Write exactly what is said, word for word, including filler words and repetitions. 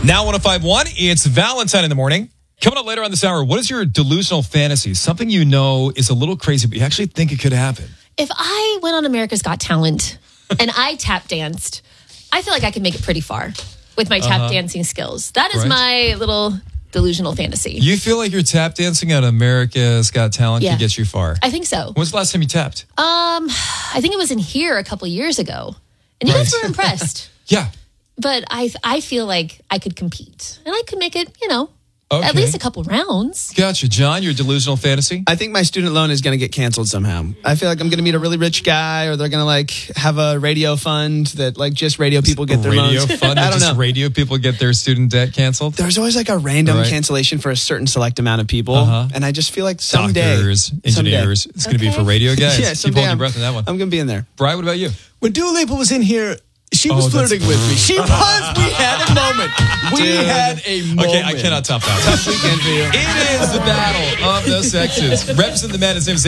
Now one oh five point one, it's Valentine in the morning. Coming up later on this hour, what is your delusional fantasy? Something you know is a little crazy, but you actually think it could happen. If I went on America's Got Talent and I tap danced, I feel like I could make it pretty far with my tap Uh-huh. dancing skills. That is Right. my little delusional fantasy. You feel like your tap dancing at America's Got Talent Yeah. can get you far. I think so. When was the last time you tapped? Um, I think it was in here a couple years ago. And you guys Right. were impressed. Yeah. But I I feel like I could compete. And I could make it, you know, Okay. at least a couple rounds. Gotcha. John, your delusional fantasy? I think my student loan is going to get canceled somehow. I feel like I'm going to meet a really rich guy, or they're going to like have a radio fund that like just radio people get their radio loans. fund I that don't just know. radio people get their student debt canceled? There's always like a random Right. cancellation for a certain select amount of people, Uh-huh. and I just feel like someday, Doctors, engineers. someday. It's going to be Okay. for radio guys. yeah, Keep someday holding your I'm, breath in that one. I'm going to be in there. Brian, what about you? When Dua Lipa was in here, she Oh, was that's flirting with me. She was. We had a moment. We Dude. had a moment. Okay, I cannot top that. Tough weekend for you. It is the battle of the sexes. Reps in the men. His name's